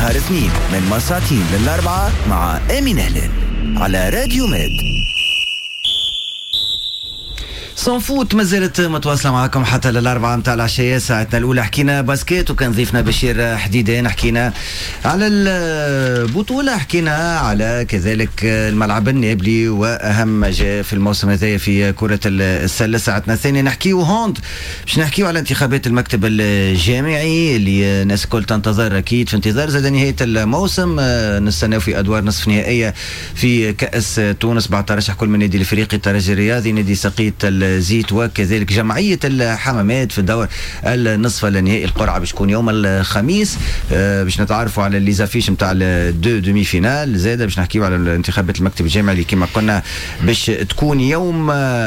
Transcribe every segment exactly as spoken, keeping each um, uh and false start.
نهار اثنين من مساعتين للأربعة مع أمين هلال على راديو ميد. صنفوت ما زالت متواصلة معكم حتى للأربعة متاع العشية. ساعتنا الأولى حكينا باسكيت وكان ضيفنا بشير حديدان، حكينا على البطولة، حكينا على كذلك الملعب النابلي وأهم ما جاء في الموسم هذا في كرة السلة. ساعتنا الثانية نحكيو هوند، باش نحكيو على انتخابات المكتب الجامعي اللي الناس الكل تنتظر أكيد في انتظار زاد نهاية الموسم. نستناو في أدوار نصف نهائية في كأس تونس بعد ترشح كل من نادي الإفريقي، الترجي الرياضي، نادي سقيط زيت وكذلك جمعية الحمامات في الدور النصف النهائي. القرعة باش تكون يوم الخميس آه باش نتعرفوا على الليزافيش نتاع الدو دومي فينال. زاده باش نحكيوا على الانتخابات المكتب الجامعي اللي كما قلنا باش تكون يوم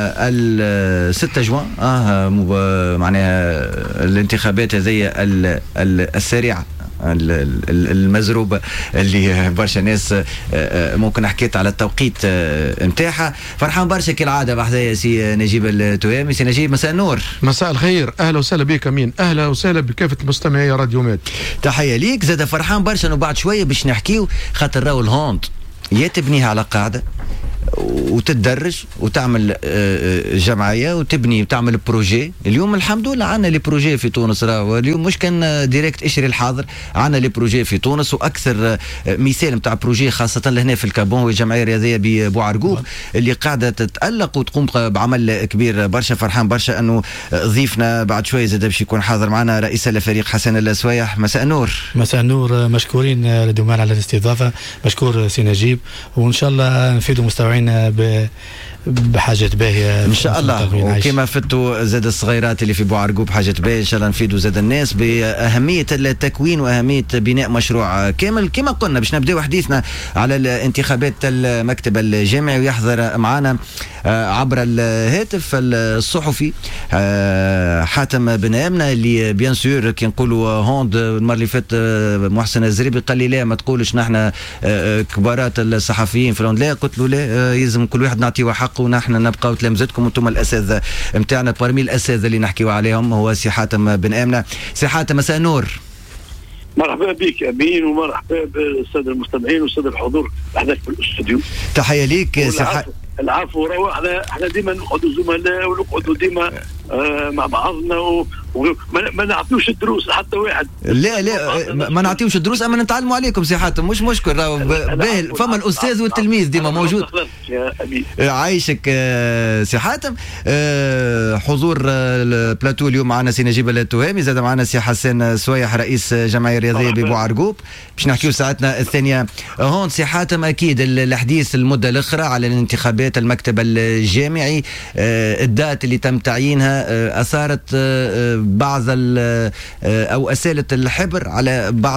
آه ستة جوان. اه معناها الانتخابات هذه السريعة المزروبة اللي برشا ناس ممكن حكيت على التوقيت نتاعها. فرحان برشا كالعادة بحذايا سي نجيب التوامي. سي نجيب مساء النور. مساء الخير، اهلا وسهلا بك امين، اهلا وسهلا بكافة مستمعي راديو ميد. تحية ليك. زاد فرحان برشا انه بعد شوية باش نحكيو خاطر راهو الهوند يا تبنيها على قاعدة وتتدرج وتعمل جمعيه وتبني وتعمل بروجي. اليوم الحمد لله عندنا لي بروجي في تونس، راهو اليوم مش كان ديريكت اشري الحاضر، عندنا لي بروجي في تونس. واكثر مثال نتاع بروجي خاصه لهنا في الكابون والجمعيه الرياضيه ببوعرقوق اللي قاعده تتالق وتقوم بعمل كبير برشا. فرحان برشا انه ضيفنا بعد شويه زاد باش يكون حاضر معنا رئيس الفريق حسن السويح. مساء النور. مساء النور، مشكورين لدومان على الاستضافه، مشكور سي نجيب، وان شاء الله نفيدوا مستوعبين بحاجات باهيه ان شاء الله. وكما فتوا زاد الصغيرات اللي في بوعرقوق بحاجات باهيه ان شاء الله نفيدوا زاد الناس باهميه التكوين واهميه بناء مشروع كامل. كما قلنا باش نبداو حديثنا على الانتخابات المكتب الجامعي، ويحضر معنا عبر الهاتف الصحفي حاتم بن امنه اللي بيان سور كي نقولوا هوند المره اللي فاتت محسن الزريبي قال لي لا ما تقولش نحن كبارات الصحفيين في الهوند. لا قلت له لا، يلزم كل واحد نعطيه حقه ونحن نبقاو تلامذتكم وانتم الاساتذه نتاعنا. برمي الاساتذه اللي نحكيو عليهم هو سي حاتم بن امنه. سي حاتم مساء النور. مرحبا بك امين، ومرحبا بالساده المستمعين والساده الحضور حداك في الاستوديو. تحيه ليك سي حاتم. العفو، راهو احنا احنا ديما نقعدوا زملاء ونقعدوا ديما آه مع بعضنا وما نعطيوش الدروس حتى واحد. لا لا ما نعطيوش الدروس، اما نتعلموا عليكم سي حاتم، مش مشكل. راهو باهل فما الاستاذ والتلميذ ديما موجود. يا امين عايشك سي حاتم. حضور البلاتو اليوم معنا سي نجيب التوامي، زاد معنا سي حسن سويح رئيس جمعيه رياضيه ببوعرقوق. باش نحكيو ساعتنا الثانيه هون سي حاتم. اكيد الحديث المده الاخرى على الانتخابات المكتب الجامعي، الدات اللي تم تعيينها اثارت بعض او اسالت الحبر على بعض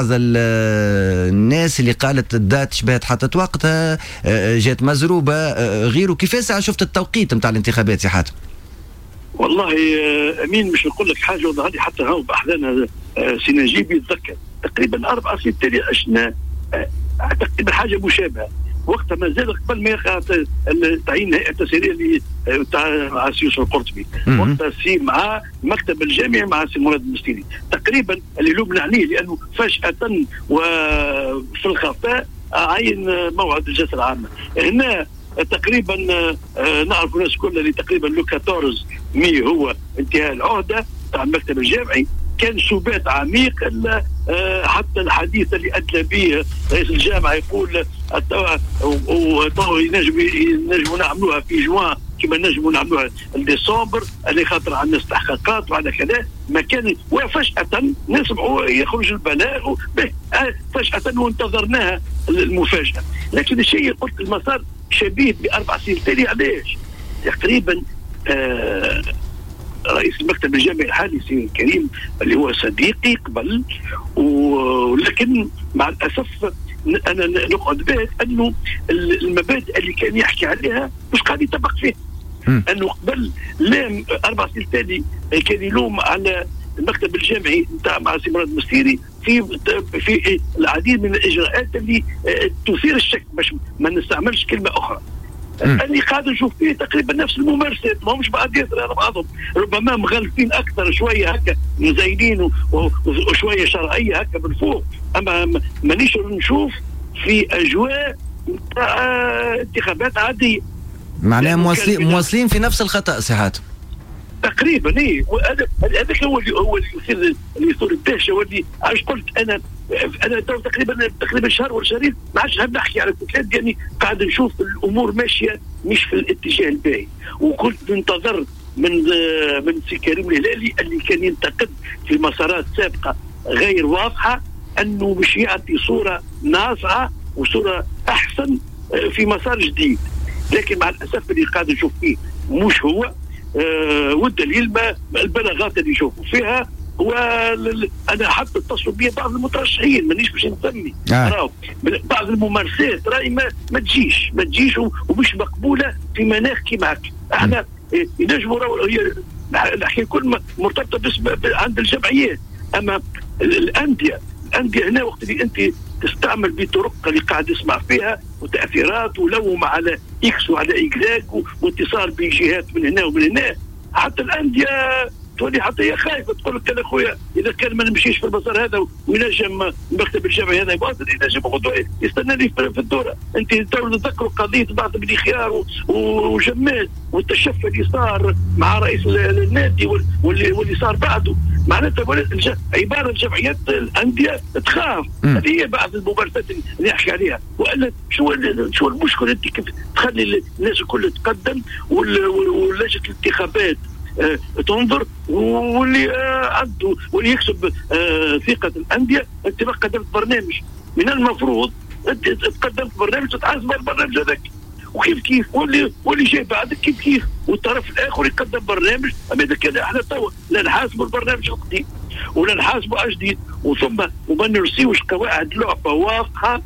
الناس اللي قالت الدات شبهت حطت وقتها، جات مزروبه غيره. كيفاش شفت التوقيت نتاع الانتخابات سي حاتم؟ والله امين مش نقول لك حاجه وظهري حتى هاو باحدانا سي نجيب يتذكر تقريبا اربع سنين تالي عشنا تقريبا حاجه مشابهه وقتها ما زال قبل ما يقع تعيين الهيئه التسييريه اللي تاع مع سي يوسف القرطبي، وقتها سي مع المكتب الجامعي مع سي مراد المستيري تقريبا اللي لوم عليه لانه فجاه وفي الخفاء عين موعد الجلسه العامه. هنا تقريبا نعرف الناس كلها اللي تقريبا لو أربعة عشر مي هو انتهاء العهده تاع المكتب الجامعي. كان سبات عميق حتى الحديث اللي ادلى به رئيس الجامعه يقول وطو ينجم ينجموا نعملوها في جوان كما نجموا نعملوها ديسمبر اللي خاطر عندنا استحقاقات وعلى كذا. ما كان وفجاه نسمعوا يخرج البلاغ فجاه وانتظرناها المفاجاه. لكن الشيء قلت المسار شبيه باربع سنين تالي. علاش؟ تقريبا آه رئيس المكتب الجامعي الحالي سي كريم اللي هو صديقي قبل، ولكن مع الاسف انا نقعد بيت انه المبادئ اللي كان يحكي عليها مش قاعد يطبق فيها. انه قبل لام اربع سنين تالي كان يلوم على المكتب الجامعي نتاع مع سي مراد المستيري في في العديد من الاجراءات اللي تثير الشك باش ما نستعملش كلمه اخرى. اللي قاعد نشوف فيه تقريبا نفس الممارسات، ما همش بعض ياسر بعضهم، ربما مغلفين اكثر شويه هكا مزينين وشويه شرعيه هكا من فوق، اما مانيش نشوف في اجواء انتخابات عاديه. معناها مواصلين مواصلين في نفس الخطا ساعات تقريبا. ايه هذاك هو اللي هو اللي يصير اللي يصير الدهشه، واللي عايش قلت انا انا تقريبا تقريبا شهر ولا شهرين ما عادش هم نحكي على الكتلات، يعني قاعد نشوف الامور ماشيه مش في الاتجاه الباهي. وكنت ننتظر من من سي كريم الهلالي اللي كان ينتقد في مسارات سابقه غير واضحه انه مش يعطي صوره ناصعه وصوره احسن في مسار جديد، لكن مع الاسف اللي قاعد نشوف فيه مش هو. آه والدليل ما البلاغات اللي يشوفوا فيها هو انا حتى اتصلوا بي بعض المترشحين مانيش باش نسمي آه. بعض الممارسات راهي ما, ما تجيش ما تجيش ومش مقبوله في مناخ كيما هكا. احنا ينجموا نحكي كل مرتبطه باسم عند الجمعيات، اما الانديه الانديه هنا وقت اللي انت تستعمل بطرق اللي قاعد يسمع فيها وتاثيرات ولوم على اكس وعلى ايكزاك واتصال بجهات من هنا ومن هنا، حتى الانديه تولي حتى هي خايفه تقول لك انا خويا اذا كان ما نمشيش في المسار هذا وينجم المكتب الجامعي هذا يباطل ينجم يستناني في الدوره. انت تذكروا قضيه بعض بن خيار وجمال والتشفي اللي صار مع رئيس النادي واللي واللي صار بعده، معناتها عباره الجمعيات الانديه تخاف. هذه هي بعض الممارسات اللي نحكي عليها. والا شو شو المشكله انت كيف تخلي الناس الكل تقدم ولجنه الانتخابات آه تنظر واللي آه عنده واللي يكسب آه ثقه الانديه. انت ما قدمت برنامج، من المفروض انت تقدمت برنامج تتحاسب على البرنامج هذاك، وكيف كيف واللي واللي جاي بعدك كيف كيف والطرف الاخر يقدم برنامج. اما اذا كان احنا توا لا نحاسبوا البرنامج القديم ولا نحاسبوا جديد وثم وما نرسيوش قواعد لعبه واضحه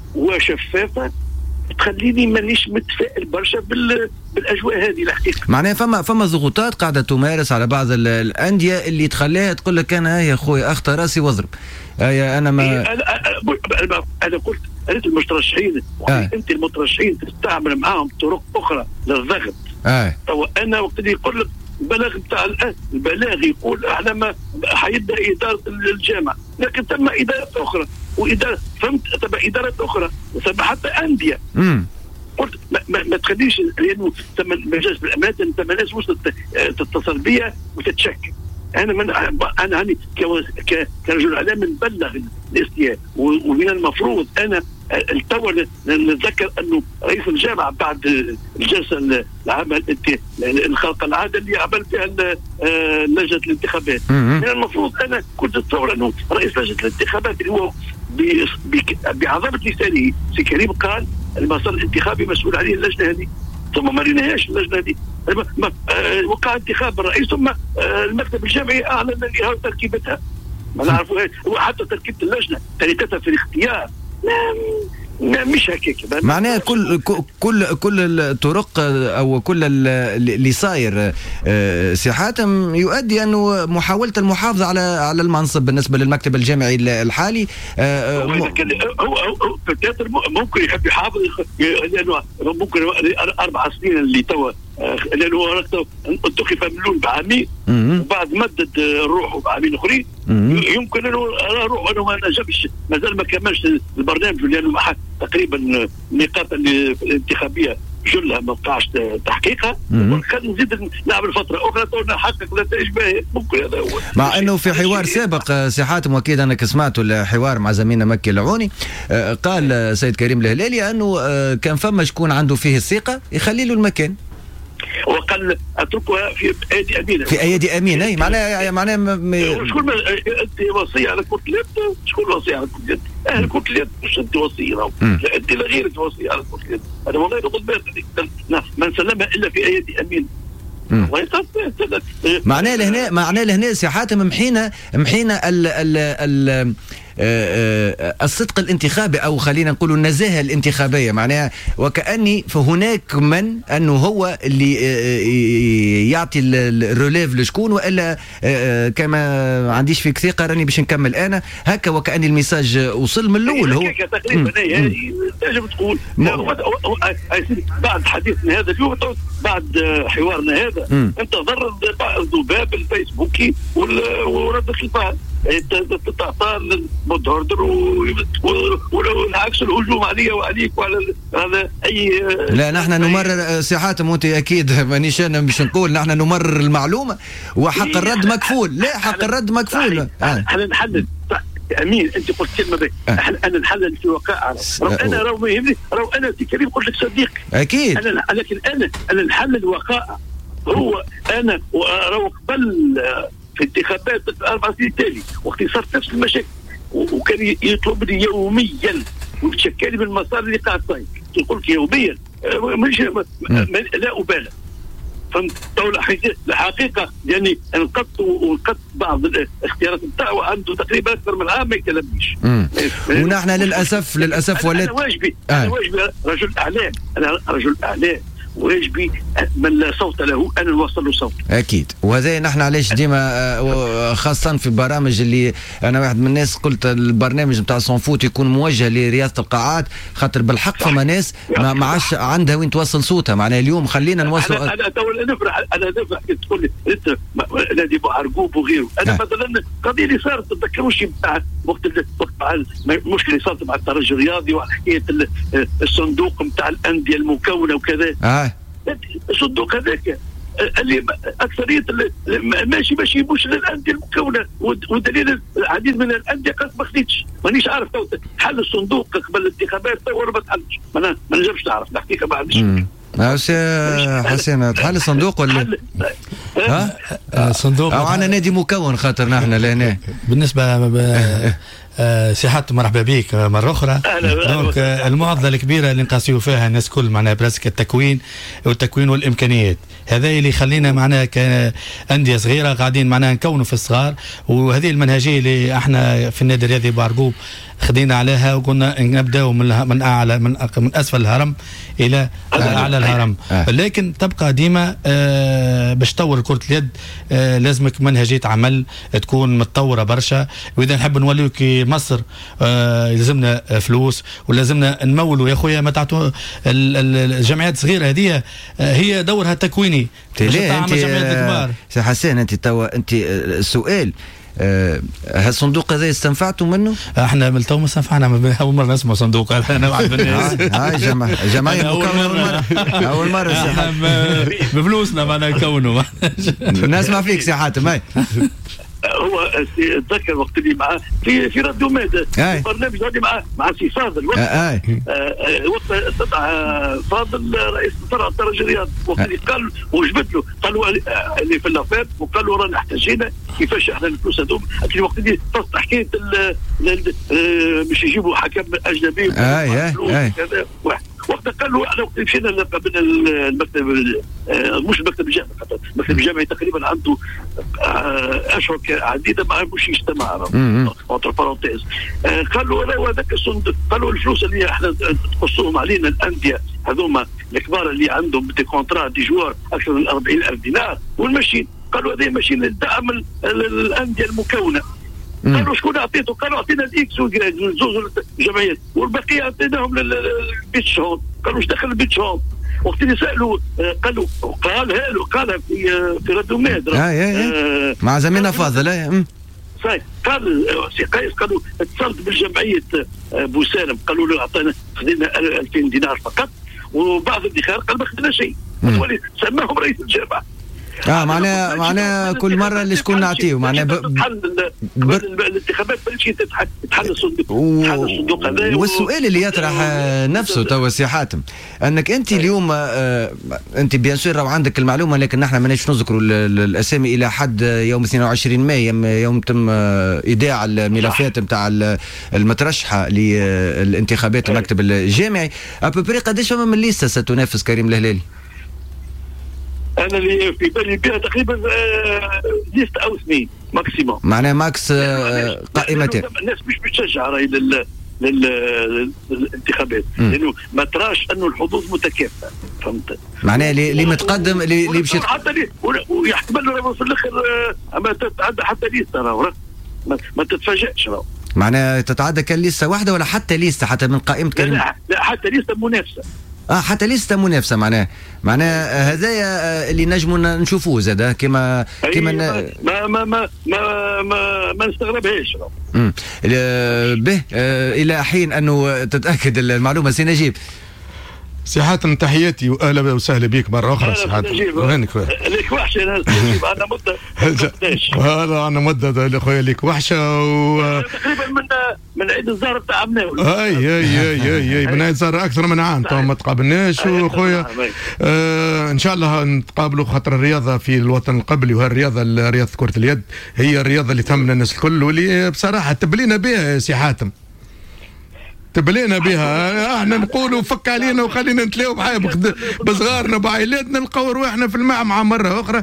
وشفافه تخليني مانيش متفائل برشا بال بالاجواء هذه الحقيقه. معناها فما فما ضغوطات قاعده تمارس على بعض الانديه اللي تخليها تقول لك انا يا خويا اخطا راسي واضرب. آه انا ما انا انا, أنا قلت انت المترشحين آه. انت المترشحين تستعمل معاهم طرق اخرى للضغط. اه تو انا وقت اللي يقول لك البلاغ بتاع البلاغ يقول احنا ما حيبدا اداره الجامعه، لكن ثم ادارات اخرى واداره فهمت تبع ادارات اخرى ثم حتى انديه. امم قلت ما, ما, ما تخليش لانه ثم مجلس الامانات ثم ناس وصلت تتصل بيا وتتشكل. انا من انا هاني كرجل اعلام نبلغ الاستياء، ومن المفروض انا التو نتذكر انه رئيس الجامعه بعد الجلسه العامه الخلق العاده اللي عمل فيها لجنه الانتخابات، من المفروض انا كنت اتصور انه رئيس لجنه الانتخابات اللي هو بعظمه لسانه سي كريم قال المسار الانتخابي مسؤول عليه اللجنه هذه، ثم ما ريناهاش اللجنه هذه. وقع انتخاب الرئيس ثم المكتب الجامعي اعلن انهاء تركيبتها. ما نعرفوهاش وحتى تركيبه اللجنه طريقتها في الاختيار لا مش هكاك. معناها كل كل كل الطرق او كل اللي صاير سي حاتم يؤدي انه محاوله المحافظه على على المنصب بالنسبه للمكتب الجامعي الحالي. هو هو ممكن يحب يحافظ لانه ممكن اربع سنين اللي توا لانه هو انتخب ملول بعامين وبعد مدد روحه بعامين اخرين يمكن انه روحه انه ما نجمش مازال ما كملش البرنامج لانه تقريبا النقاط الانتخابيه جلها ما وقعش تحقيقها. خلينا نزيد نعمل فتره اخرى تو نحقق نتائج باهيه. ممكن هذا هو. مع انه في حوار سابق سي حاتم واكيد انك سمعتوا الحوار مع زميلنا مكي العوني قال سيد كريم الهلالي انه كان فما شكون عنده فيه الثقه يخلي له المكان وقال اتركها في ايدي امينه. في ايدي امينه اي معناها معناها م... شكون انت وصيه على كره اليد؟ شكون وصيه على كره اليد؟ اهل كره اليد مش انت وصيه لا انت لا غيرك وصيه على كره اليد. انا والله ناخذ بالي ما نسلمها الا في ايدي امينه. معناه لهنا معناه لهنا سي حاتم محينا محينا ال ال ال الصدق الانتخابي او خلينا نقول النزاهه الانتخابيه، معناها وكاني فهناك من انه هو اللي يعطي الروليف لشكون، والا كما عنديش فيك ثقه راني باش نكمل انا هكا، وكاني الميساج وصل من الاول. هو تقريبا تنجم تقول بعد حديثنا هذا اليوم، بعد حوارنا هذا انتظر الذباب الفيسبوكي ورد الفعل تعطى المود اوردر والعكس الهجوم علي وعليك وعلى هذا اي. لا نحن نمرر سي حاتم، وانت اكيد مانيش انا باش نقول نحن نمرر المعلومه وحق الرد مكفول. لا حق الرد مكفول. احنا نحلل امين. انت قلت كلمه بي. انا نحلل في وقائع، انا راهو ما يهمني، راهو انا في كريم قلت لك صديقي اكيد، انا لكن انا انا نحلل وقائع. هو انا راهو قبل في انتخابات اربع سنين تالي وقت صارت نفس المشاكل، وكان يطلبني يوميا ويتشكى من المسار اللي قاعد صاير. يقول لك يوميا مش لا ابالي. فهمت؟ الحقيقه يعني انقذت وانقذت بعض الاختيارات بتاعه عنده تقريبا اكثر من عام ما يكلمنيش. ونحن للاسف للاسف ولات انا واجبي آه. انا واجبي رجل اعلام، انا رجل اعلام واجبي من لا صوت له انا نوصل له صوت. اكيد، وهذا نحن علاش ديما خاصه في البرامج اللي انا واحد من الناس قلت البرنامج نتاع صنفوت يكون موجه لرياضه القاعات، خاطر بالحق فما ناس ما عادش عندها وين توصل صوتها. معناها اليوم خلينا نوصل. انا انا تو نفرح، انا نفرح كي تقول لي انت نادي بوعرقوب وغيره. انا آه. مثلا القضيه اللي صارت تذكروش بتاع وقت وقت المشكله اللي صارت مع الترجي الرياضي وحكايه الصندوق نتاع الانديه المكونه وكذا. اه الصندوق هذاك اللي اكثريه ماشي ماشي مش للانديه المكونه، ودليل العديد من الانديه قد ما خديتش. مانيش عارف حل الصندوق قبل الانتخابات ولا ما تحلش، ما نجمش نعرف الحقيقه ما عنديش. اه حسين تحل الصندوق ولا ها الصندوق او عنا نادي مكون خاطر نحن لهنا بالنسبه آه سي حاتم مرحبا بك مره اخرى. دونك آه المعضله الكبيره اللي نقاسيو فيها الناس كل معناها براسك التكوين والتكوين والامكانيات، هذا اللي يخلينا معناها كانديه صغيره قاعدين معناها نكونوا في الصغار. وهذه المنهجيه اللي احنا في النادي الرياضي بوعرقوب خدينا عليها وقلنا نبداو من من اعلى من, من اسفل الهرم الى اعلى الهرم. لكن تبقى ديما آه باش تطور كره اليد آه لازمك منهجيه عمل تكون متطوره برشا. واذا نحب نوليو كي مصر آه يلزمنا فلوس ولازمنا نمولوا يا خويا. ما تعطوا الجمعيات الصغيره هذه آه هي دورها تكويني. انت سي حسين انت توا انت السؤال أه هالصندوق هذا استنفعتوا منه؟ احنا من تو ما استنفعنا، اول مره نسمع صندوق. انا واحد من الناس هاي جماعه جمعيه مكونه اول مره اول مره بفلوسنا معنا نكونه. نسمع فيك سي حاتم. هاي هو اتذكر وقت اللي معاه في في راديو ماد البرنامج هذا مع مع سي فاضل وقت آه آه وقت استدعى فاضل رئيس فرع الترجي الرياضي وقت اللي قال وجبت له قالوا اللي في اللافات وقالوا رانا احتاجينا كيفاش احنا الفلوس هذوم. لكن وقت اللي تصل حكايه باش يجيبوا حكم اجنبي اي كذا وقت قالوا احنا وقت مشينا قبل المكتب مش المكتب الجامعي، المكتب الجامعي تقريبا عنده اشهر عديده ما عرفوش يجتمع اونتر بارونتيز. قالوا راهو هذاك الصندوق، قالوا الفلوس اللي احنا تقصوهم علينا الانديه هذوما الكبار اللي عندهم دي كونترا دي جوار اكثر من أربعين ألف دينار والماشين، قالوا هذه ماشين للدعم الانديه المكونه. قالوا شكون اعطيته؟ قالوا اعطينا الاكس زوز جمعيات والبقيه اعطيناهم للبيتش هوم. قالوا ايش دخل البيتش هوم؟ وقت اللي سالوا قالوا قالها له قالها في في راديو ماد آه مع زميلنا فاضل. اي صحيح. قال سي قيس قالوا اتصلت بالجمعيه بوسالم قالوا له اعطينا خذينا ألفين دينار فقط وبعض الادخار قال ما خذينا شيء. سماهم رئيس الجامعه. اه معناها معناها كل مره اللي شكون نعطيه معناها الانتخابات بلشي تحل الصندوق تحل الصندوق هذا. والسؤال اللي يطرح نفسه توا سي حاتم انك انت اليوم آه انت بيان سور راهو عندك المعلومه لكن نحن ماناش نذكروا الاسامي الى حد يوم اثنين وعشرين مايو يوم تم ايداع الملفات نتاع المترشحه للانتخابات المكتب الجامعي. ابوبري قداش فما من ليسته ستنافس كريم الهلالي؟ انا اللي في بالي بها تقريبا ليست او اثنين. ماكسيموم. معناها ماكس قائمتين. الناس مش بتشجع راهي لل للانتخابات لانه ما تراش انه الحظوظ متكافئه، فهمت؟ معناها اللي متقدم اللي مشيت حتى لي ويحتمل له في الاخر اما تتعدى حتى ليسته راهو ما تتفاجئش راهو. معناها تتعدى كان ليسته واحده ولا حتى ليسته حتى من قائمه كان؟ لا, لا حتى ليسته منافسه. اه حتى ليسته منافسه. معناها معناها هذايا اللي نجموا نشوفوه زاد كما كما ما ما ما ما ما, ما نستغربهاش. امم به آه الى حين انه تتاكد المعلومه سي نجيب. سي حاتم تحياتي واهلا وسهلا بك مره اخرى سي حاتم. وينك؟ ليك وحشه انا عندنا مده هذا انا مده خويا ليك وحشه و تقريبا من من عيد الزهر تاع عمناوي. اي اي اي اي, أي. من عيد الزهر اكثر من عام تو ما تقابلناش خويا. آه ان شاء الله نتقابلوا خاطر الرياضه في الوطن القبلي وهالرياضه رياضه كره اليد هي الرياضه اللي تهمنا الناس الكل واللي بصراحه تبلينا بها سي حاتم. تبلينا بها احنا نقولوا فك علينا وخلينا نتلاو بحاجه بصغارنا بعائلاتنا نلقاو رواحنا في المعمعة مره اخرى.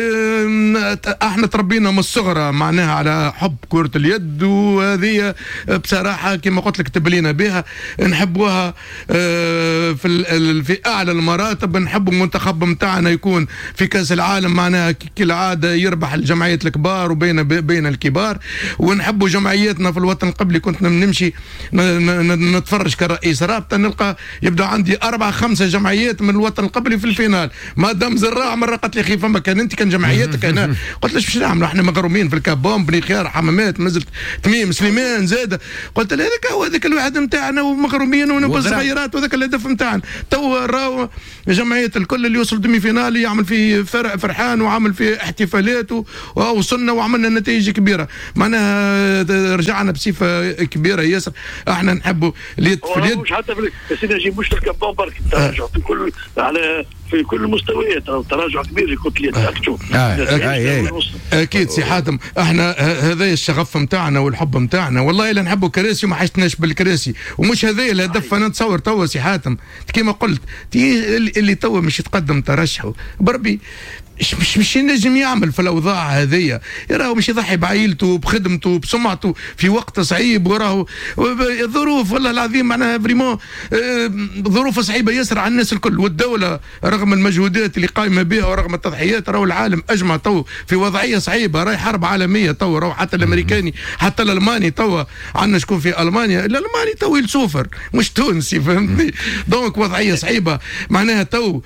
اه احنا تربينا من الصغرى معناها على حب كره اليد وهذه بصراحه كما قلت لك تبلينا بها نحبوها اه في في اعلى المراتب. نحبوا المنتخب نتاعنا يكون في كاس العالم معناها كالعاده يربح الجمعيات الكبار وبين بين الكبار. ونحبوا جمعياتنا في الوطن القبلي كنت نمشي نتفرج كرئيس رابطه نلقى يبدا عندي اربع خمسه جمعيات من الوطن القبلي في الفينال. ما دام زراع مره قالت لي خي فما كان انت كان جمعيتك هنا قلت ليش باش نعملوا احنا مغرومين في الكابون بني خيار حمامات نزلت تميم سليمان زاد قلت له هذاك هو هذاك الواحد نتاعنا ومغرومين ونبز صغيرات وذاك الهدف نتاعنا. تو راهو جمعيه الكل اللي يوصل دمي فينال يعمل فيه فرح فرحان وعمل فيه احتفالات ووصلنا وعملنا نتائج كبيره معناها رجعنا بصفه كبيره ياسر. احنا نحبوا اليد في اليد مش حتى في نجيب مش في الكابون برك التراجع في كل على في كل المستويات تراجع كبير لكرة اليد. اكيد سي حاتم احنا هذا الشغف نتاعنا والحب نتاعنا والله الا نحبوا كراسي وما حشتناش بالكراسي ومش هذا الهدف. انا نتصور توا سي حاتم كيما قلت اللي توا مش يتقدم ترشحه بربي مش مش مش ينجم يعمل في الاوضاع هذه. راهو مش يضحي بعائلته بخدمته بسمعته في وقت صعيب وراهو ظروف والله العظيم معناها فريمون ظروف صعيبه ياسر على الناس الكل. والدوله رغم المجهودات اللي قايمه بها ورغم التضحيات راهو العالم اجمع تو في وضعيه صعيبه. راهي حرب عالميه تو راهو حتى الامريكاني حتى الالماني تو عندنا شكون في المانيا الالماني تو يلسوفر مش تونسي فهمتني. دونك وضعيه صعيبه معناها تو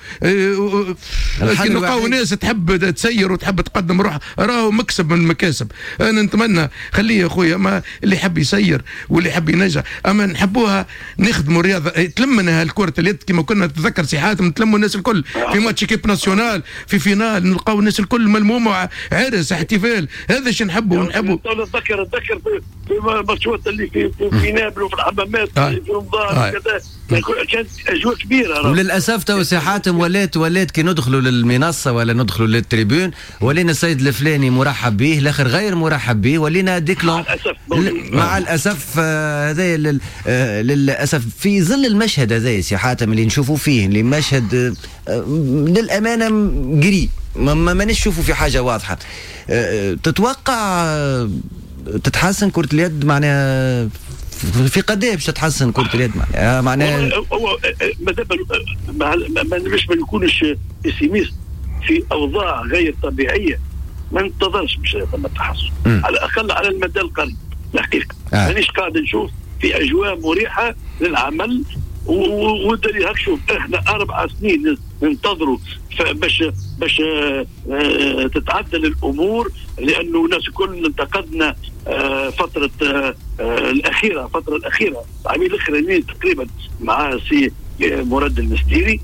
نلقاو ناس تحب تسير وتحب تقدم روحها راهو مكسب من المكاسب. انا نتمنى خليه يا خويا ما اللي يحب يسير واللي يحب ينجح اما نحبوها نخدموا الرياضه تلمنا هالكره اليد كما كنا نتذكر سي حاتم تلموا الناس الكل في ماتش كيب ناسيونال في فينال نلقاو الناس الكل ملمومه عرس احتفال. هذا الشيء نحبه ونحبه. نتذكر نتذكر في ماتشات اللي في في نابل وفي الحمامات في رمضان كذا كانت اجواء كبيره. وللاسف تو سي حاتم ولات ولات كي ندخلوا للمنصه ولا ندخلوا للتريبيون ولينا السيد الفلاني مرحب به الاخر غير مرحب به ولينا ديكلون مع الاسف هذا للاسف في ظل المشهد هذا سي حاتم اللي نشوفوا فيه اللي مشهد للامانه قريب ما ما نشوفوا في حاجه واضحه. تتوقع تتحسن كرة اليد معناها في قد ايه باش تتحسن كرة اليد معناها معناها هو ما ما مش ما يكونش بيسيميست في اوضاع غير طبيعيه ما ننتظرش باش يتم التحسن على الاقل على المدى القريب. الحقيقه مانيش آه. قاعد نشوف في اجواء مريحه للعمل والدليل هاك شوف احنا اربع سنين ننتظروا باش باش اه تتعدل الامور لانه الناس الكل انتقدنا اه فتره اه الاخيره الفتره الاخيره العامين الاخرانيين تقريبا مع سي مراد المستيري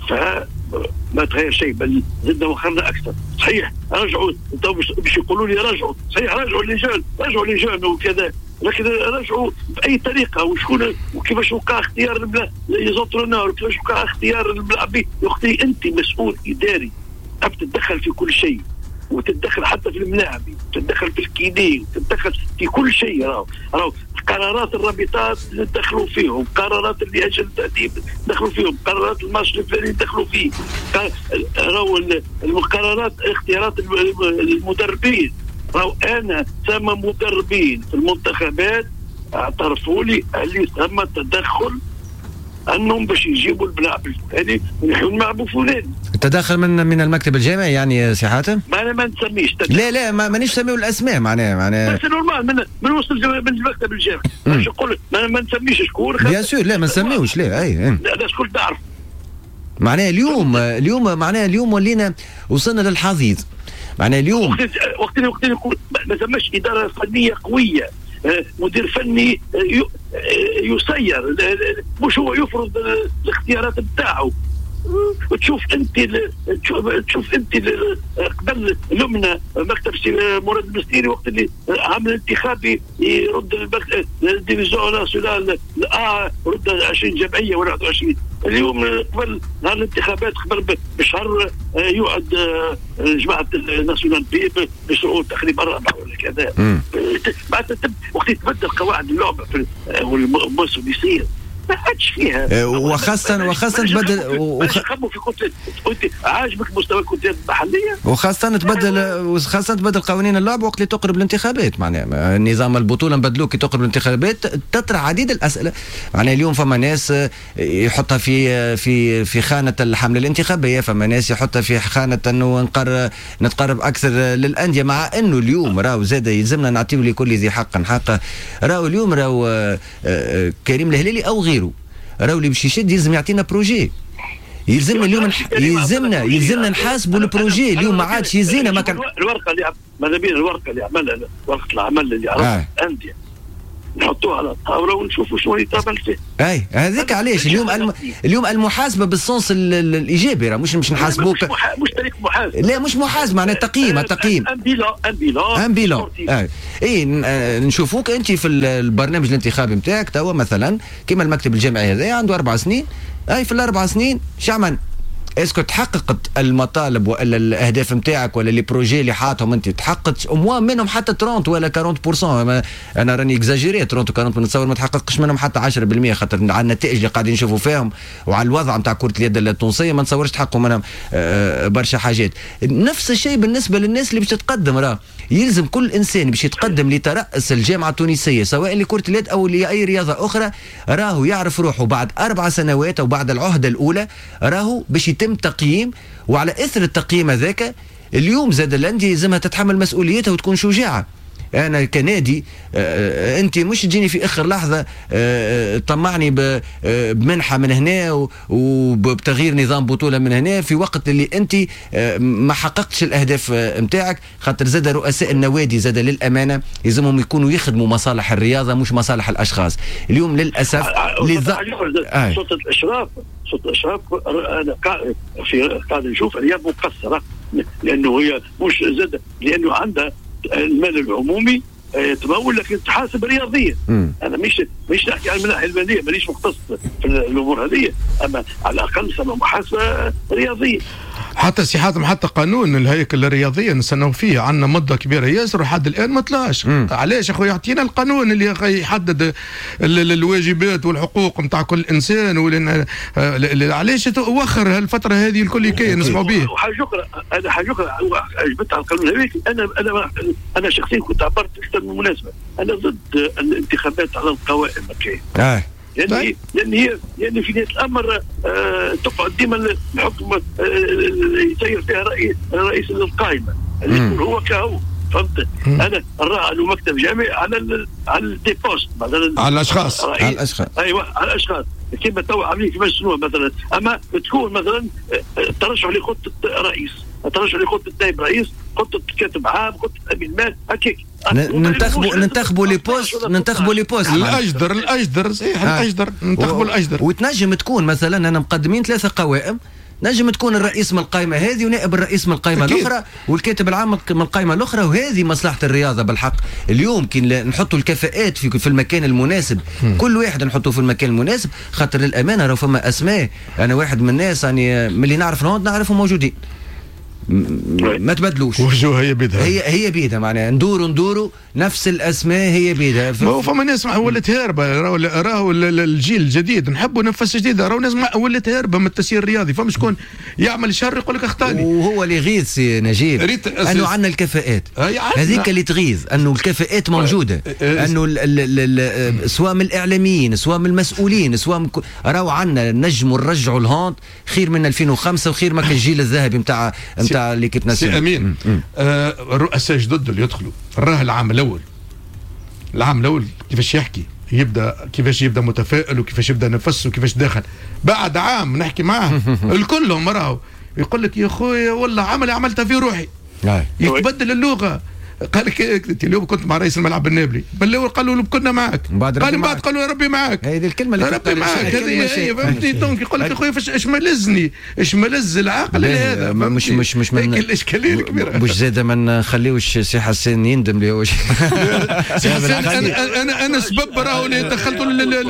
فما تغير شيء بل زدنا وخرنا اكثر. صحيح رجعوا تو باش يقولوا لي رجعوا صحيح رجعوا اللجان رجعوا اللجان وكذا لكن رجعوا باي طريقه وشكون وكيفاش وقع اختيار ليزونترونور وكيفاش وقع اختيار الملاعبين. يا اختي انت مسؤول اداري تتدخل في كل شيء وتتدخل حتى في الملاعب تتدخل في الكيدي تتدخل في كل شيء. راهو راهو قرارات الرابطات دخلوا فيهم قرارات اللي اجل التاديب دخلوا فيهم قرارات الماتش الفلاني دخلوا فيه راهو القرارات اختيارات المدربين راهو انا ثم مدربين في المنتخبات اعترفوا لي اللي ثم تدخل انهم باش يجيبوا الملاعب الفلاني ونحيوا الملعب الفلاني. التدخل من من المكتب الجامعي يعني سي حاتم؟ ما انا ما نسميش تدخل. لا لا ما مانيش نسميو الاسماء معناها معناها بس نورمال من من وسط من المكتب الجامعي باش نقول ما, ما نسميش شكون. بيان سور لا ما نسميوش لا اي لا شكون تعرف معناها اليوم اليوم معناها اليوم ولينا وصلنا للحضيض معناها اليوم وقت وقت وقت يقول ما ثماش اداره فنيه قويه مدير فني يسير مش هو يفرض الاختيارات بتاعه. تشوف انت تشوف, تشوف انت قبل لمنا مكتب مراد المستيري وقت اللي عمل انتخابي يرد الديفيزيون ناسيونال اه رد عشرين جمعيه ولا واحد وعشرين. اليوم قبل نهار الانتخابات قبل بشهر يقعد جماعه الناسيونال بي بشروط تقريبا اربعه ولا كذا. معناتها وقت تبدل قواعد اللعبه والموسم يصير ما عادش فيها. وخاصة وخاصة تبدل وخاصة في كنت انت عاجبك مستوى الكتلات المحلية وخاصة تبدل وخاصة تبدل قوانين اللعب وقت اللي تقرب الانتخابات معناها نظام البطولة نبدلوه كي تقرب الانتخابات تطرح عديد الأسئلة معناها اليوم فما ناس يحطها في في في خانة الحملة الانتخابية فما ناس يحطها في خانة انه نقر نتقرب أكثر للأندية مع انه اليوم راهو زاد يلزمنا نعطيو لكل ذي حق حقه. راهو اليوم راهو كريم الهلالي أو غيره راهو اللي باش يشد يلزم يعطينا بروجي يلزمنا اليوم يلزمنا يلزمنا نحاسبوا البروجي اليوم ما عادش يزينا ما كان الورقه اللي ماذا بينا الورقه اللي عملها ورقه العمل اللي عرفها الانديه نحطوها على الطاوله ونشوفوا شنو يتعمل فيه. اي هذيك علاش اليوم الم... اليوم المحاسبه بالصنص الايجابي راه مش مش نحاسبوك مش, محا... مش طريق محاسبه لا مش محاسبه معناها تقييم تقييم ان بيلون ان بيلون ان بيلون اي نشوفوك انت في البرنامج الانتخابي نتاعك توا مثلا كما المكتب الجامعي هذا عنده اربع سنين اي في الاربع سنين شعمل اسكو تحققت المطالب ولا الاهداف نتاعك ولا لي بروجي اللي حاطهم انت تحققت اموا منهم حتى ثلاثين ولا أربعين بالمئة. انا راني اكزاجيري ثلاثين و أربعين نتصور ما تحققش منهم حتى عشرة بالمئة خاطر على النتائج اللي قاعدين نشوفوا فيهم وعلى الوضع نتاع كرة اليد التونسيه ما نتصورش تحققوا منهم برشا حاجات. نفس الشيء بالنسبه للناس اللي باش تتقدم راه يلزم كل انسان باش يتقدم لترأس الجامعه التونسيه سواء لكرة اليد او لاي رياضه اخرى راهو يعرف روحه بعد اربع سنوات او بعد العهده الاولى راهو باش يتم تقييم وعلى اثر التقييم هذاك اليوم زاد الانديه يلزمها تتحمل مسؤوليتها وتكون شجاعه. انا كنادي آه انت مش تجيني في اخر لحظه آه طمعني بمنحه من هنا وبتغيير نظام بطوله من هنا في وقت اللي انت آه ما حققتش الاهداف نتاعك. خاطر زاد رؤساء النوادي زاد للامانه يلزمهم يكونوا يخدموا مصالح الرياضه مش مصالح الاشخاص. اليوم للاسف صوت الاشراف صوت الاشراف انا قاعد في قاعد نشوف الرياض مقصره لانه هي مش زاد لانه عندها المال العمومي تمول لكن تحاسب رياضيا. انا مش مش نحكي عن الناحيه الماليه مانيش مختص في الامور هذه اما على الاقل سما محاسبه رياضيه. حتى سي حاتم حتى قانون الهيكل الرياضيه نستناو فيه عندنا مده كبيره ياسر وحد الان ما طلاش. علاش اخويا يعطينا القانون اللي يحدد الواجبات والحقوق نتاع كل انسان ولن علاش وخر هالفتره هذه الكل كي نسمعوا به. وحاجه اخرى انا حاجه اخرى عجبتها القانون هذاك انا انا انا شخصيا كنت عبرت اكثر من مناسبه انا ضد الانتخابات على القوائم كي اه يعني لان هي لان في نهايه الامر آه تقعد ديما الحكم آه يسير فيها رئيس رئيس القائمه اللي يكون هو كهو فهمت. انا نراعي انه مكتب جامعي على ال على الديبوست مثلا على الاشخاص على الاشخاص ايوه على الاشخاص كيما تو عاملين كيفاش شنو مثلا اما تكون مثلا ترشح لخطه رئيس ترشح لخطه نائب رئيس خطه كاتب عام خطه امين مال هكاك ننتخبوا ننتخبوا لي بوست ننتخبوا لي بوست الاجدر الاجدر صحيح الاجدر ننتخبوا الاجدر وتنجم تكون مثلا انا مقدمين ثلاثه قوائم نجم تكون الرئيس من القائمه هذه ونائب الرئيس من القائمه الاخرى والكاتب العام من القائمه الاخرى وهذه مصلحه الرياضه بالحق. اليوم كي نحطوا الكفاءات في في المكان المناسب م. كل واحد نحطوه في المكان المناسب خاطر للامانه راه فما اسماء انا واحد من الناس يعني من اللي نعرف نعرفهم موجودين ما تبدلوش. وجوه هي بيدها. هي هي بيدها معناها ندوروا ندوروا نفس الاسماء هي بيدها. ما هو فما ناس ولات هاربه، راهو الجيل الجديد نحبوا نفس جديده، راهو ناس ولات هاربه من التسيير الرياضي. فما شكون يعمل شر يقول لك اختاني. وهو اللي يغيظ سي نجيب انه عندنا الكفاءات هذيك اللي تغيظ، انه الكفاءات موجوده، انه سواء من الاعلاميين سواء من المسؤولين سواء من راهو عندنا نجموا نرجعوا الهوند خير من ألفين وخمسة وخير ما كان الجيل الذهبي نتاع نتاع ليكيب ناسيونال. سي امين آه الرؤساء جدد اللي يدخلوا راه العام الاول العام الاول كيفاش يحكي يبدا كيفاش يبدا متفائل وكيفاش يبدا نفس وكيفاش داخل. بعد عام نحكي معاه الكلهم راهو يقول لك يا خويا والله عملي عملتها في روحي يتبدل اللغه. قال لك اليوم كنت مع رئيس الملعب النابلي بالاول قالوا له كنا معك قال بعد قالوا ربي معك. هذه الكلمه اللي ربي معك هذه هي فهمتني. دونك يقول لك يا خويا اش ملزني اش ملز العقل هذا مش مش مش من الاشكاليه الكبيره. مش زاد ما نخليوش سي حسين يندم لي سي حسين انا انا انا سبب راهو اللي دخلته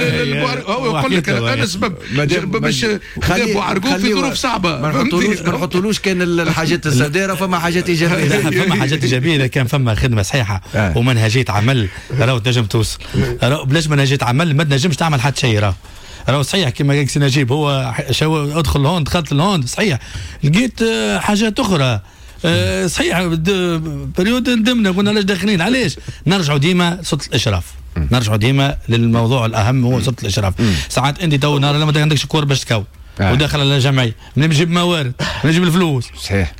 هو يقول لك انا سبب باش خذا بوعرقوب في ظروف صعبه. ما نحطولوش ما نحطولوش كان الحاجات السوداء فما حاجات ايجابيه. فما حاجات ايجابيه كان فما خدمه صحيحه آه. ومنهجيه عمل راهو تنجم توصل. راهو بلاش منهجيه عمل ما تنجمش تعمل حتى شيء. راهو راهو صحيح كما قال سي نجيب هو شو ادخل الهوند دخلت الهوند صحيح لقيت حاجات اخرى آه صحيح بريود ندمنا قلنا علاش داخلين علاش نرجعوا ديما سلطه الاشراف نرجعوا ديما للموضوع الاهم هو سلطه الاشراف. ساعات انت تو نهار لما عندكش كور باش تكون آه. وداخل على الجمعيه نجيب موارد نجيب الفلوس صحيح.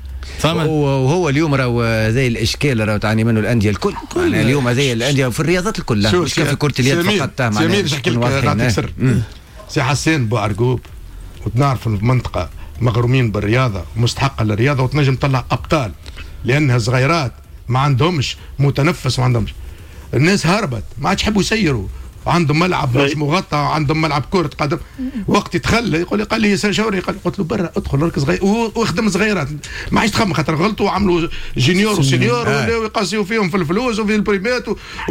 وهو اليوم راهو هذا الاشكال راهو تعاني منه الانديه الكل. يعني اليوم هذه الانديه في الرياضات الكل مش في كره اليد فقط. سمير نحكي لك نعطيك سر. سي حسين بوعرقوب وتنعرف المنطقه مغرومين بالرياضه ومستحقه للرياضه وتنجم تطلع ابطال لانها صغيرات ما عندهمش متنفس ما عندهمش. الناس هربت ما عادش يحبوا يسيروا عندهم ملعب مش مغطى عندهم ملعب كرة قدم. وقت يتخلى يقول لي قال لي شاوري قلت له برا ادخل ركز صغير واخدم صغيرات ما عادش تخمم خاطر غلطوا وعملوا جونيور وسينيور ولاو يقاسيوا فيهم في الفلوس وفي البريمات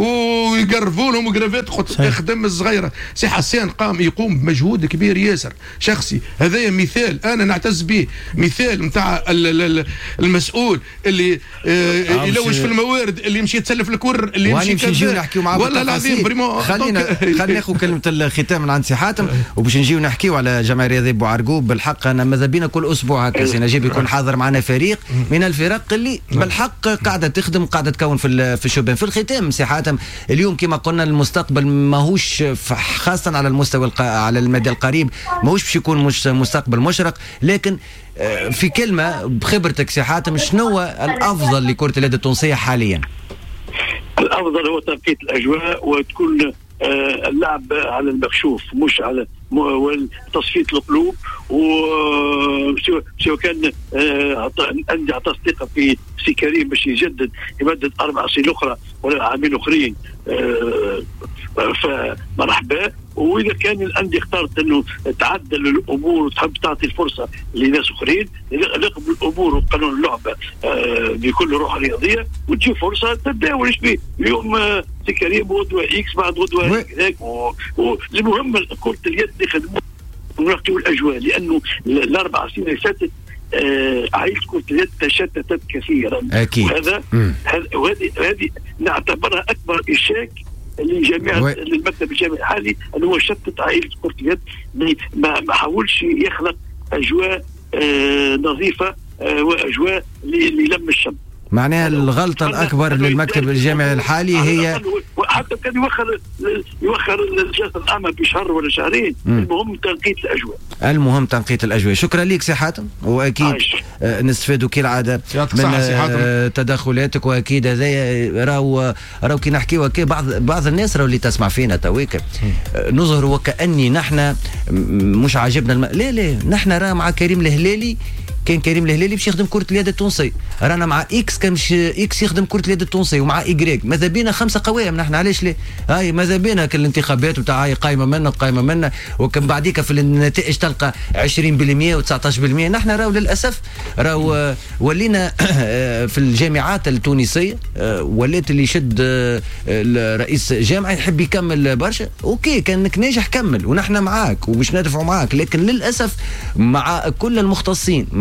ويقرفوا لهم وقرافات. قلت اخدم الصغيره. سي حسين قام يقوم بمجهود كبير ياسر شخصي. هذا مثال انا نعتز به مثال نتاع المسؤول اللي يلوش في الموارد اللي يمشي يتسلف الكور اللي يمشي نجيو نحكيو معاه والله العظيم بريمو. خلينا خلينا ناخذ كلمه الختام من عند سي حاتم وباش نجيو نحكيو على الجمعيه الرياضيه بوعرقوب. بالحق انا ماذا بينا كل اسبوع هكا سي نجيب يكون حاضر معنا فريق من الفرق اللي بالحق قاعده تخدم قاعده تكون في في الشبان. في الختام سي حاتم اليوم كما قلنا المستقبل ماهوش خاصه على المستوى على المدى القريب ماهوش باش يكون مش مستقبل مشرق. لكن في كلمه بخبرتك سي حاتم شنو الافضل لكره اليد التونسيه حاليا؟ الافضل هو تنقية الاجواء وتكون آه اللعب على المكشوف مش على تصفيه القلوب. وسواء كان آه عندي تصديق في سي كريم باش يجدد يمدد اربع سنين اخرى ولا عامين اخرين آه فمرحبا. واذا كان الانديه اختارت انه تعدل الامور وتحب تعطي الفرصه لناس اخرين يقبلوا الامور وقانون اللعبه آه بكل روح رياضيه وتجي فرصه تتداول به. اليوم آه سي كريم غدوه اكس بعد غدوه هيك. والمهم كره اليد نخدموا ونعطيوا الاجواء لانه الاربع سنين اللي فاتت آه عائله كره اليد تشتتت كثيرا. اكيد. وهذا وهذه هذه نعتبرها اكبر اشاك لجميع للمكتب الجامعي الحالي انه هو شتت عائله كره اليد ما حاولش يخلق اجواء آه نظيفه آه واجواء للم الشمل. معناها الغلطه الاكبر للمكتب الجامعي الحالي هي حتى كان يوخر يوخر الجلسه العامه بشهر ولا شهرين. المهم تنقية الاجواء. المهم تنقية الاجواء. شكرا لك سي حاتم واكيد آه نستفادوا كالعاده من آه تدخلاتك واكيد هذا راهو راهو كي نحكيو هكا بعض بعض الناس راهو اللي تسمع فينا تويك آه نظهر وكاني نحن مش عاجبنا الم... لا لا نحن راه مع كريم الهلالي كان كريم الهلالي باش يخدم كره اليد التونسيه. رانا مع اكس كان مش اكس يخدم كره اليد التونسيه ومع ايغريك ماذا بينا خمسه قوائم نحن علاش ليه؟ هاي ماذا بينا كل الانتخابات وتاع هاي قايمه منا قايمه منا وكان بعديك في النتائج تلقى عشرين بالمئة وتسعطاش بالمئة. نحن راهو للاسف راهو ولينا في الجامعات التونسيه ولات اللي يشد رئيس جامعه يحب يكمل برشا اوكي كانك ناجح كمل ونحن معاك ومش ندفعوا معاك. لكن للاسف مع كل المختصين مع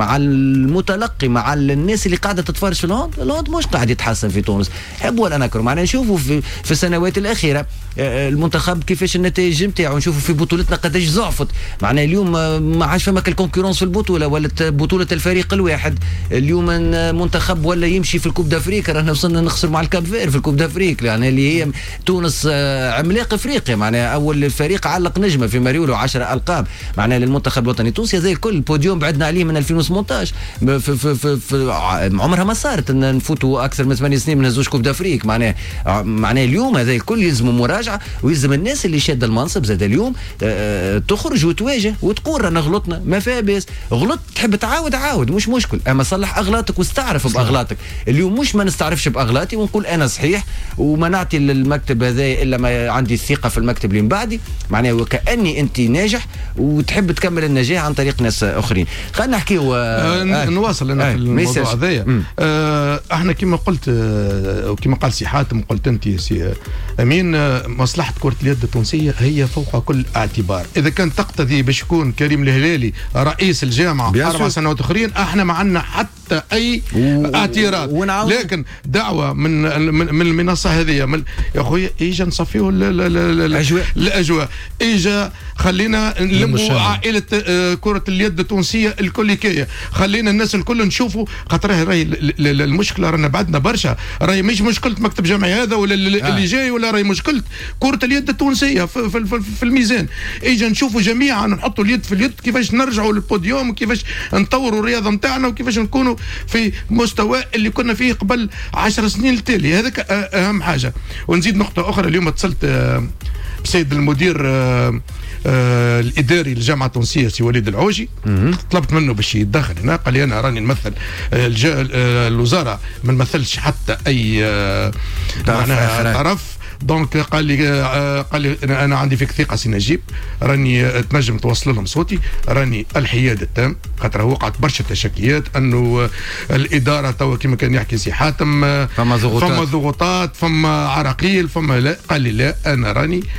مع المتلقي مع الناس اللي قاعده تتفرج في الهوند، الهوند مش قاعد يتحسن في تونس. حبوا ولا نكروا معناها نشوفوا في, في السنوات الاخيره المنتخب كيفاش النتائج نتاعو، نشوفوا في بطولتنا قداش ضعفت. معناها اليوم ما عادش فما الكونكورونس في البطوله، ولات بطوله الفريق الواحد. اليوم منتخب ولا يمشي في الكوب دافريك، رانا وصلنا نخسر مع الكاب فير في الكوب دافريك، يعني اللي هي تونس عملاق افريقيا. معناها اول فريق علق نجمه في ماريولو عشرة القاب معناها للمنتخب الوطني التونسي. هذا الكل البوديوم بعدنا عليه من ألفين وثمانطاش، في, في, في, في عمرها ما صارت ان نفوتوا اكثر من ثمانية سنين ما نهزوش كوب دافريك. معناها معناها اليوم هذا الكل يلزم مراجعه، ويلزم الناس اللي شاده المنصب زاد اليوم أه تخرج وتواجه وتقول رانا غلطنا، ما فيها باس. غلط تحب تعاود عاود مش مشكل، اما صلح اغلاطك واستعرف باغلاطك. اليوم مش ما نستعرفش باغلاطي ونقول انا صحيح وما نعطي للمكتب هذا الا ما عندي الثقه في المكتب اللي من بعدي، معناه وكاني انت ناجح وتحب تكمل النجاح عن طريق ناس اخرين. خلينا نحكيو آه آه نواصل انا آه في الموضوع هذايا. آه احنا كما قلت آه وكما قال سي حاتم وقلت انت سي امين، آه مصلحه كره اليد التونسيه هي فوق كل اعتبار. اذا كان تقتضي باش يكون كريم الهلالي رئيس الجامعه اربع سنوات اخرين، احنا ما عندنا حتى اي اعتراض. لكن دعوه من من المنصه هذه من يا خويا اجا نصفيو الاجواء الاجواء اجا خلينا نلموا عائله كره اليد التونسيه الكليكيه، خلينا الناس الكل نشوفوا. خاطر راهي المشكله رانا بعدنا برشا، راهي مش مشكله مكتب جامعي هذا ولا اللي جاي، ولا راهي مشكله كره اليد التونسيه في, في, في, في الميزان. اجا نشوفوا جميعا نحطوا اليد في اليد، كيفاش نرجعوا للبوديوم وكيفاش نطوروا الرياضه نتاعنا وكيفاش نكونوا في مستوى اللي كنا فيه قبل عشر سنين التالي. هذاك اهم حاجه. ونزيد نقطه اخرى، اليوم اتصلت بسيد المدير آه آه الاداري للجامعه التونسيه سي وليد العوجي، طلبت منه باش يتدخل هنا. قال لي انا راني نمثل آه آه الوزاره، ما نمثلش حتى اي آه طرف. دونك قال لي آه قال لي انا عندي فيك ثقه سي نجيب، راني تنجم توصل لهم صوتي، راني الحياد التام. خاطر وقعت برشا تشكيات انه الاداره توا كما كان يحكي سي حاتم فما ضغوطات فما ضغوطات فما عراقيل فما لا. قال لي لا، انا راني